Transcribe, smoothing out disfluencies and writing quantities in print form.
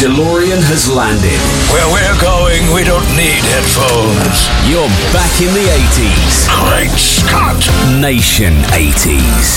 DeLorean has landed. Where we're going, we don't need headphones. You're back in the 80s. Great Scott! Nation 80s.